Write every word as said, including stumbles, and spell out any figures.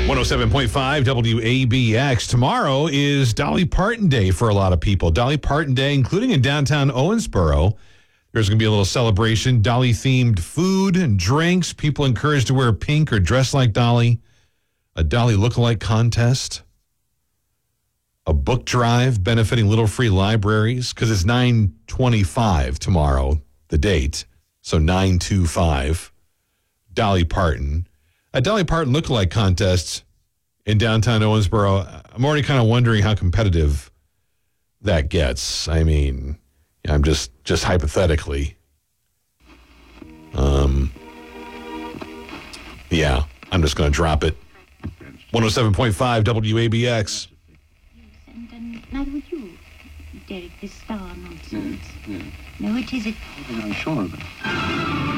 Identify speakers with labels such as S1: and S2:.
S1: one oh seven point five W A B X. Tomorrow is Dolly Parton Day for a lot of people. Dolly Parton Day, including in downtown Owensboro. There's going to be a little celebration, Dolly-themed food and drinks. People encouraged to wear pink or dress like Dolly. A Dolly lookalike contest. A book drive benefiting Little Free Libraries, because it's nine twenty-five tomorrow, the date. So nine twenty-five. Dolly Parton. A Dolly Parton lookalike contest in downtown Owensboro. I'm already kind of wondering how competitive that gets. I mean, I'm just, just hypothetically. Um, yeah, I'm just going to drop it. one oh seven point five W A B X.
S2: And, and neither would you, Derek, this star nonsense. Yeah, yeah. No, it isn't.
S3: I'm sure of it.